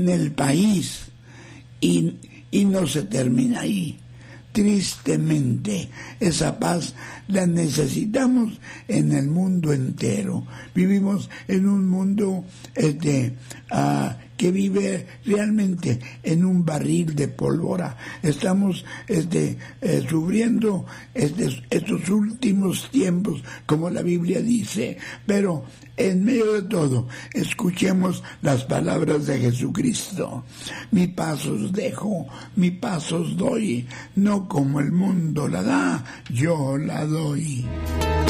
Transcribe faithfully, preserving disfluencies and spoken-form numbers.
en el país y, y no se termina ahí. Tristemente, esa paz la necesitamos en el mundo entero. Vivimos en un mundo este, uh, que vive realmente en un barril de pólvora. Estamos este, eh, sufriendo este, estos últimos tiempos, como la Biblia dice, pero en medio de todo, escuchemos las palabras de Jesucristo. Mi paz os dejo, mi paz os doy, no como el mundo la da, yo la doy.